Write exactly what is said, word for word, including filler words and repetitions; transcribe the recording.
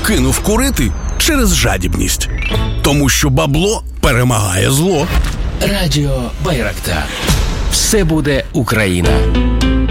кинув курити через жадібність. Тому що бабло перемагає зло. Радіо Байрактар. Все буде Україна.